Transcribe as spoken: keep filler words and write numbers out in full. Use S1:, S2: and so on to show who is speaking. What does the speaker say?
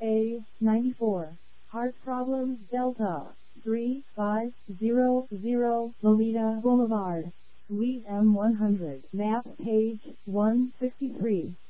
S1: A ninety-four. Heart problems Delta three five zero zero Lolita Boulevard, Suite M one hundred, map page one sixty-three.